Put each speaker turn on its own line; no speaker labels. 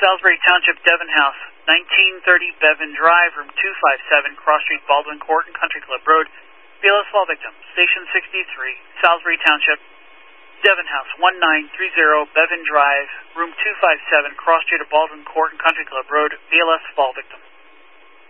Salisbury Township, Devon House, 1930 Bevan Drive, room 257, Cross Street, Baldwin Court and Country Club Road. BLS fall victim, Station 63, Salisbury Township, Devon House, 1930 Bevan Drive, room 257, Cross Street, Baldwin Court and Country Club Road. BLS fall victim.